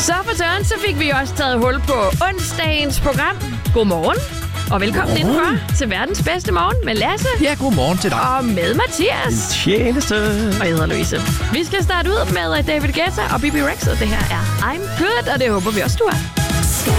Så for søren, så fik vi også taget hul på onsdagens program. Godmorgen. Og velkommen indenfor til verdens bedste morgen med Lasse. Ja, godmorgen til dig. Og med Mathias. Tjeneste. Og jeg hedder Louise. Vi skal starte ud med David Guetta og Bibi Rex, og det her er I'm Good, og det håber vi også, du er.